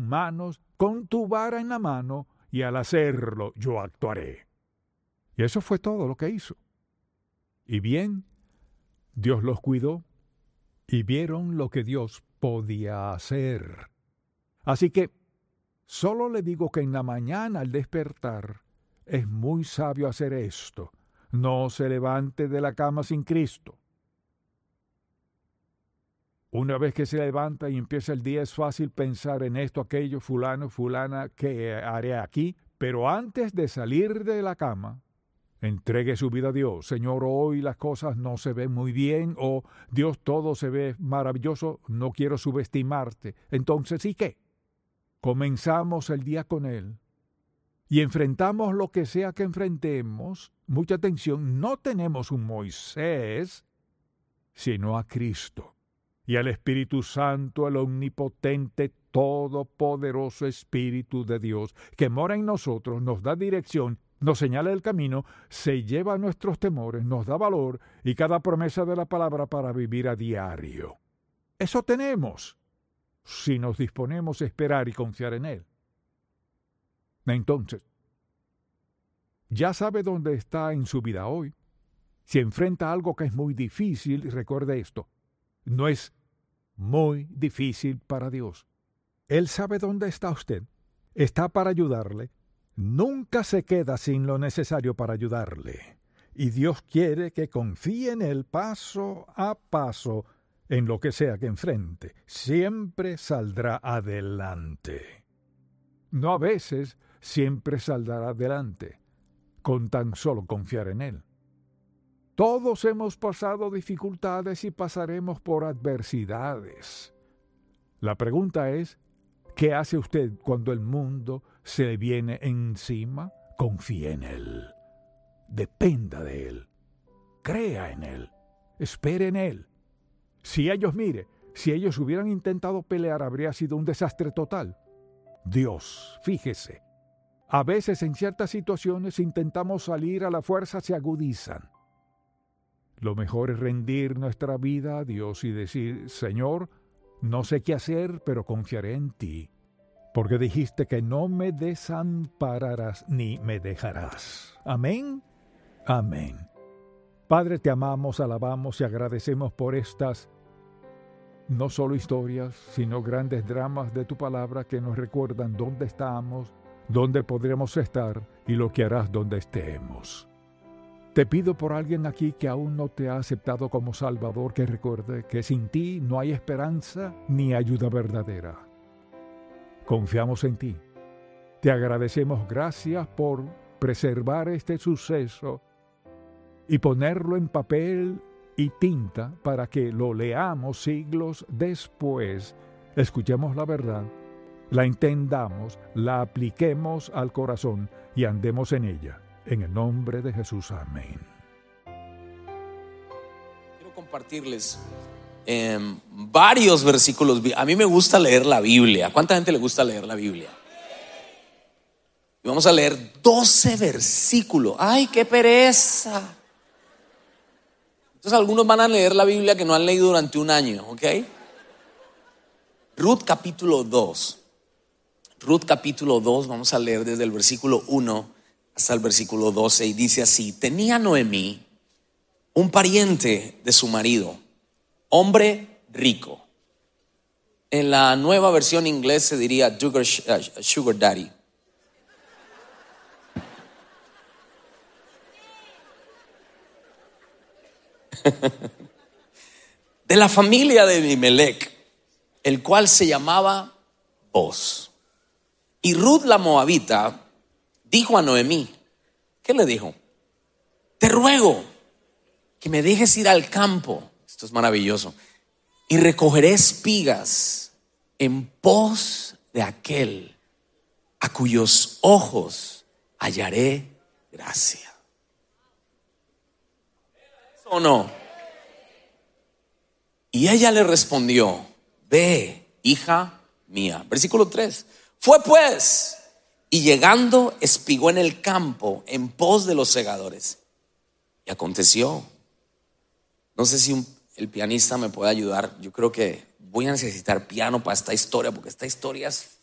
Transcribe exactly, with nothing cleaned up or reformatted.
manos, con tu vara en la mano, y al hacerlo yo actuaré. Y eso fue todo lo que hizo. Y bien, Dios los cuidó y vieron lo que Dios podía hacer. Así que solo le digo que en la mañana al despertar es muy sabio hacer esto. No se levante de la cama sin Cristo. Una vez que se levanta y empieza el día es fácil pensar en esto, aquello, fulano, fulana, ¿qué haré aquí? Pero antes de salir de la cama, entregue su vida a Dios. Señor, hoy las cosas no se ven muy bien, o Dios, todo se ve maravilloso, no quiero subestimarte. Entonces, ¿y qué? Comenzamos el día con Él y enfrentamos lo que sea que enfrentemos. Mucha atención, no tenemos un Moisés, sino a Cristo y al Espíritu Santo, el omnipotente, todopoderoso Espíritu de Dios, que mora en nosotros, nos da dirección, nos señala el camino, se lleva nuestros temores, nos da valor y cada promesa de la palabra para vivir a diario. Eso tenemos, si nos disponemos a esperar y confiar en Él. Entonces, ya sabe dónde está en su vida hoy. Si enfrenta algo que es muy difícil, recuerde esto, no es muy difícil para Dios. Él sabe dónde está usted, está para ayudarle, nunca se queda sin lo necesario para ayudarle. Y Dios quiere que confíe en Él paso a paso en lo que sea que enfrente. Siempre saldrá adelante. No a veces, siempre saldrá adelante, con tan solo confiar en Él. Todos hemos pasado dificultades y pasaremos por adversidades. La pregunta es, ¿qué hace usted cuando el mundo se le viene encima? Confíe en Él. Dependa de Él. Crea en Él. Espere en Él. Si ellos, mire, si ellos hubieran intentado pelear, habría sido un desastre total. Dios, fíjese, a veces en ciertas situaciones intentamos salir a la fuerza, se agudizan. Lo mejor es rendir nuestra vida a Dios y decir, Señor, no sé qué hacer, pero confiaré en ti, porque dijiste que no me desampararás ni me dejarás. Amén. Amén. Padre, te amamos, alabamos y agradecemos por estas no solo historias, sino grandes dramas de tu palabra que nos recuerdan dónde estamos, dónde podremos estar y lo que harás donde estemos. Te pido por alguien aquí que aún no te ha aceptado como Salvador, que recuerde que sin ti no hay esperanza ni ayuda verdadera. Confiamos en ti. Te agradecemos, gracias por preservar este suceso y ponerlo en papel y tinta para que lo leamos siglos después, escuchemos la verdad, la entendamos, la apliquemos al corazón y andemos en ella. En el nombre de Jesús, amén. Quiero compartirles eh, varios versículos. A mí me gusta leer la Biblia. ¿Cuánta gente le gusta leer la Biblia? Y vamos a leer doce versículos. ¡Ay, qué pereza! Entonces algunos van a leer la Biblia que no han leído durante un año, ¿ok? Ruth capítulo dos. Ruth capítulo dos, vamos a leer desde el versículo uno hasta el versículo doce, y dice así: tenía Noemí un pariente de su marido, hombre rico. En la nueva versión inglés se diría sugar, uh, sugar daddy. De la familia de Elimelech, el cual se llamaba Boz. Y Ruth la moabita dijo a Noemí, ¿qué le dijo? Te ruego que me dejes ir al campo, esto es maravilloso, y recogeré espigas en pos de aquel a cuyos ojos hallaré gracia. ¿O no? Y ella le respondió, ve, hija mía. Versículo tres. Fue pues, y llegando espigó en el campo en pos de los segadores. Y aconteció, no sé si un, el pianista me puede ayudar. Yo creo que voy a necesitar piano para esta historia, porque esta historia es